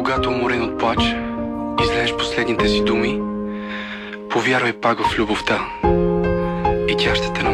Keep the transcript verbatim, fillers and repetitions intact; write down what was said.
Когато уморен от плач излееш последните си думи, повярвай пак в любовта и тя ще те намери.